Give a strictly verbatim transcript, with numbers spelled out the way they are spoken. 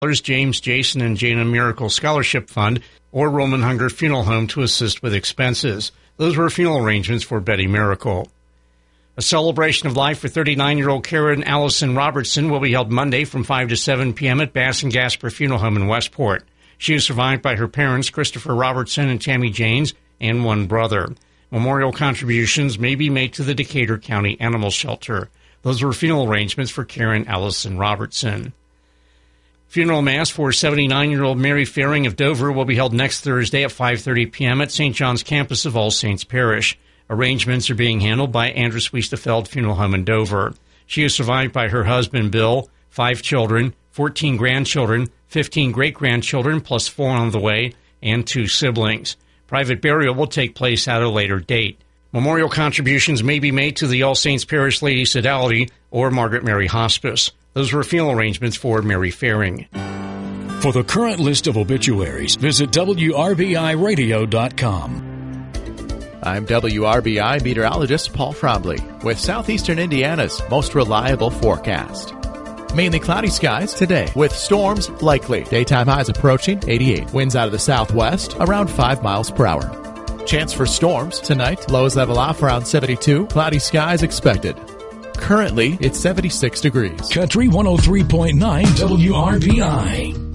James, Jason, and Jana Miracle Scholarship Fund, or Roman Hunger Funeral Home to assist with expenses. Those were funeral arrangements for Betty Miracle. A celebration of life for thirty-nine-year-old Karen Allison Robertson will be held Monday from five to seven p.m. at Bass and Gasper Funeral Home in Westport. She is survived by her parents, Christopher Robertson and Tammy Janes, and one brother. Memorial contributions may be made to the Decatur County Animal Shelter. Those were funeral arrangements for Karen Allison Robertson. Funeral Mass for seventy-nine-year-old Mary Faring of Dover will be held next Thursday at five thirty p.m. at Saint John's campus of All Saints Parish. Arrangements are being handled by Andrus Weistefeld Funeral Home in Dover. She is survived by her husband, Bill, five children, fourteen grandchildren, fifteen great-grandchildren, plus four on the way, and two siblings. Private burial will take place at a later date. Memorial contributions may be made to the All Saints Parish Lady Sodality or Margaret Mary Hospice. Those were funeral arrangements for Mary Faring. For the current list of obituaries, visit W R B I radio dot com. I'm W R B I meteorologist Paul Frombly with Southeastern Indiana's most reliable forecast. Mainly cloudy skies today with storms likely. Daytime highs approaching eighty-eight. Winds out of the southwest around five miles per hour. Chance for storms tonight. Lows level off around seventy-two. Cloudy skies expected. Currently, it's seventy-six degrees. Country one oh three point nine W R B I.